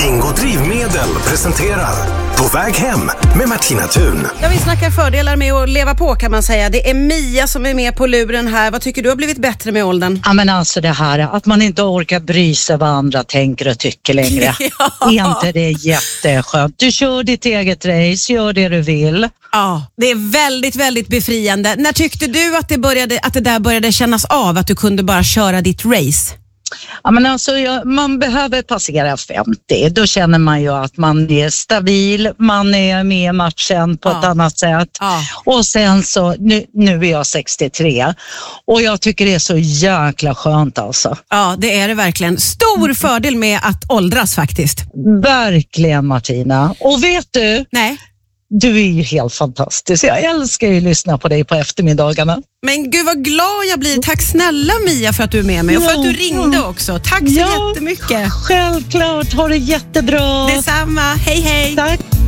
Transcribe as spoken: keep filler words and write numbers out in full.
Ingo Drivmedel presenterar På väg hem med Martina Thun. Ja, vi snackar fördelar med att leva på, kan man säga. Det är Mia som är med på luren här. Vad tycker du har blivit bättre med åldern? Ja, men alltså det här att man inte orkar bry sig vad andra tänker och tycker längre. Ja. Är inte det jätteskönt? Du kör ditt eget race, gör det du vill. Ja, det är väldigt, väldigt befriande. När tyckte du att det, började, att det där började kännas av, att du kunde bara köra ditt race? Ja, men alltså, jag, man behöver passera femtio. Då känner man ju att man är stabil, man är med i matchen på Ja. ett annat sätt. Ja. Och sen så, nu, nu är jag sextiotre och jag tycker det är så jäkla skönt alltså. Ja, det är det verkligen. Stor fördel med att åldras faktiskt. Verkligen, Martina. Och vet du? Nej. Du är ju helt fantastisk. Jag älskar ju att lyssna på dig på eftermiddagarna. Men gud vad glad jag blir. Tack snälla Mia för att du är med mig och för att du ringde också. Tack så Ja, jättemycket. Självklart, ha det jättebra. Detsamma. Hej hej. Tack.